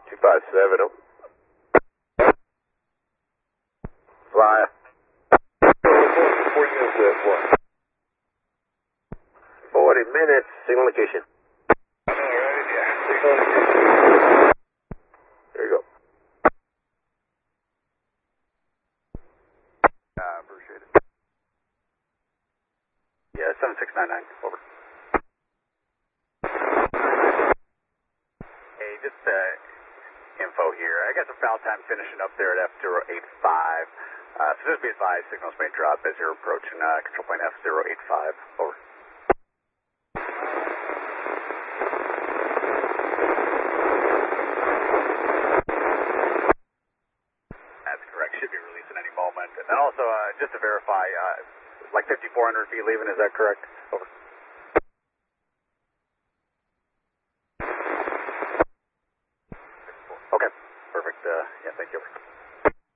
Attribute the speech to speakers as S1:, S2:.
S1: 257, oh. Flyer. 40 minutes, signal location.
S2: Alright, yeah.
S1: There you go.
S2: Appreciate it. Yeah, 7699, over. Hey, just info here. I got the foul time finishing up there at F085. So just be advised, signals may drop as you're approaching control point F085, over. That's correct. Should be released at any moment. And then also, just to verify, like 5,400 feet leaving, is that correct? Over. Okay, perfect. Yeah, thank you.